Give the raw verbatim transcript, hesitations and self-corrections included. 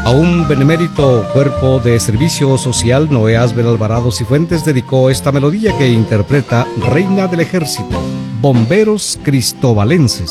A un benemérito cuerpo de servicio social, Noé Asbel Alvarado Cifuentes dedicó esta melodía que interpreta Reina del Ejército, Bomberos Cristobalenses.